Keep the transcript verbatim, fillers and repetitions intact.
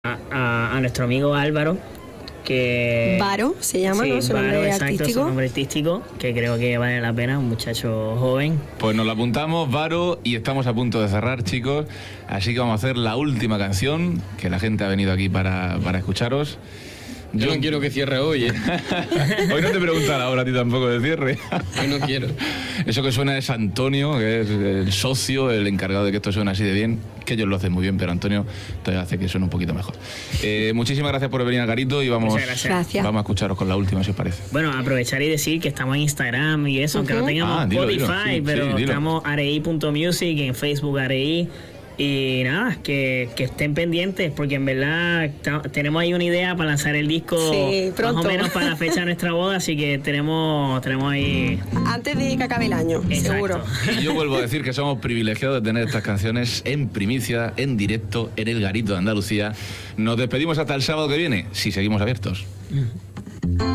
A, a, a nuestro amigo Álvaro, que... Varo se llama, sí, ¿no? Su Varo, nombre exacto, artístico. su nombre artístico, que creo que vale la pena, un muchacho joven. Pues nos lo apuntamos, Varo, y estamos a punto de cerrar, chicos. Así que vamos a hacer la última canción, que la gente ha venido aquí para, para escucharos. Yo, Yo no quiero que cierre hoy, ¿eh? Hoy no te preguntará ahora a ti tampoco de cierre. Hoy no quiero. Eso que suena es Antonio, que es el socio, el encargado de que esto suene así de bien, que ellos lo hacen muy bien, pero Antonio todavía hace que suene un poquito mejor. Eh, muchísimas gracias por venir al Garito y vamos, gracias. vamos a escucharos con la última, si os parece. Bueno, aprovechar y decir que estamos en Instagram y eso, uh-huh. aunque no tengamos ah, dilo, Spotify, dilo. Sí, pero sí, estamos arei punto music, en Facebook arei. Y nada, que, que estén pendientes, porque en verdad t- tenemos ahí una idea para lanzar el disco sí, más o menos para la fecha de nuestra boda, así que tenemos, tenemos ahí... Antes de que acabe el año, exacto. Seguro. Y yo vuelvo a decir que somos privilegiados de tener estas canciones en primicia, en directo, en el Garito de Andalucía. Nos despedimos hasta el sábado que viene, si seguimos abiertos.